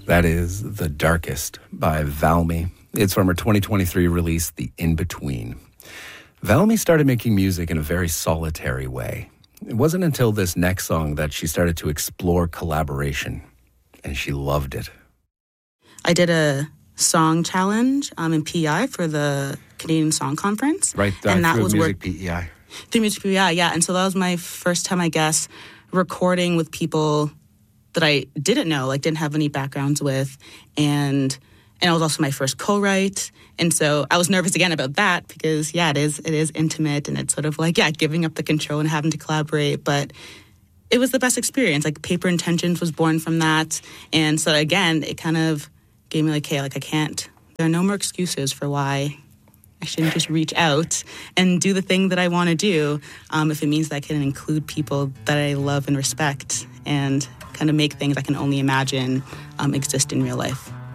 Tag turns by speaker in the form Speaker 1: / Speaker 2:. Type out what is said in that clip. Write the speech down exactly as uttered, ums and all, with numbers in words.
Speaker 1: That is The Darkest by Valmy. It's from her twenty twenty-three release, The In-Between. Valmy started making music in a very solitary way. It wasn't until this next song that she started to explore collaboration, and she loved it.
Speaker 2: I did a song challenge um, in P E I for the Canadian Song Conference.
Speaker 1: Right, uh,
Speaker 2: and that
Speaker 1: through
Speaker 2: was
Speaker 1: Music
Speaker 2: work-
Speaker 1: P E I.
Speaker 2: Through Music P E I, yeah. And so that was my first time, I guess, recording with people that I didn't know, like didn't have any backgrounds with. And and it was also my first co-write. And so I was nervous again about that because, yeah, it is it is intimate and it's sort of like, yeah, giving up the control and having to collaborate. But it was the best experience. Like Paper Intentions was born from that. And so again, it kind of gave me like, hey, like I can't, there are no more excuses for why I shouldn't just reach out and do the thing that I want to do um, if it means that I can include people that I love and respect and kind of make things I can only imagine um, exist in real life.